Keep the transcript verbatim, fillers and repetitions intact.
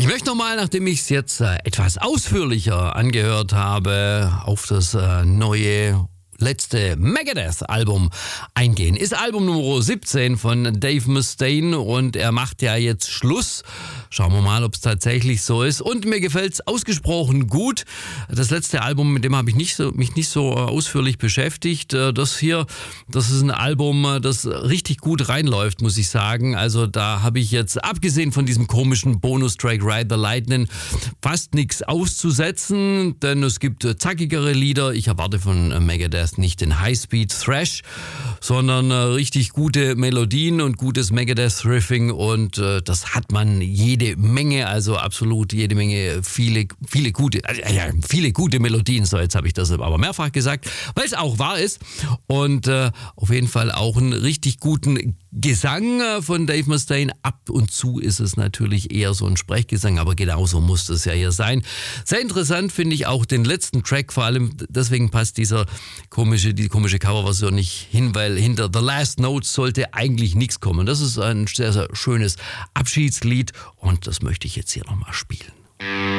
Ich möchte nochmal, nachdem ich es jetzt äh, etwas ausführlicher angehört habe, auf das äh, neue letzte Megadeth-Album eingehen. Ist Album Nummer siebzehn von Dave Mustaine und er macht ja jetzt Schluss. Schauen wir mal, ob es tatsächlich so ist. Und mir gefällt es ausgesprochen gut. Das letzte Album, mit dem habe ich nicht so, mich nicht so ausführlich beschäftigt. Das hier, das ist ein Album, das richtig gut reinläuft, muss ich sagen. Also da habe ich jetzt, abgesehen von diesem komischen Bonustrack Ride the Lightning, fast nichts auszusetzen, denn es gibt zackigere Lieder. Ich erwarte von Megadeth nicht den High-Speed-Thrash, sondern äh, richtig gute Melodien und gutes Megadeth-Riffing und äh, das hat man jede Menge, also absolut jede Menge, viele, viele gute, äh, ja, viele gute Melodien, so jetzt habe ich das aber mehrfach gesagt, weil es auch wahr ist und äh, auf jeden Fall auch einen richtig guten Gesang äh, von Dave Mustaine. Ab und zu ist es natürlich eher so ein Sprechgesang, aber genauso muss das ja hier sein. Sehr interessant finde ich auch den letzten Track, vor allem deswegen passt dieser komische, die komische Coverversion nicht hin, weil hinter The Last Note sollte eigentlich nichts kommen. Das ist ein sehr, sehr schönes Abschiedslied und das möchte ich jetzt hier nochmal spielen.